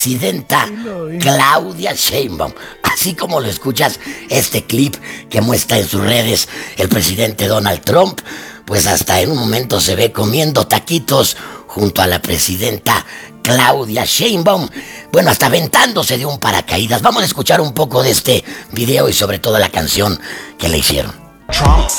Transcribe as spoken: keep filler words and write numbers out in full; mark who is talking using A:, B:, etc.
A: presidenta Claudia Sheinbaum. Así como lo escuchas, este clip que muestra en sus redes el presidente Donald Trump, pues hasta en un momento se ve comiendo taquitos junto a la presidenta Claudia Sheinbaum. Bueno, hasta aventándose de un paracaídas. Vamos a escuchar un poco de este video y sobre todo la canción que le hicieron.
B: Trump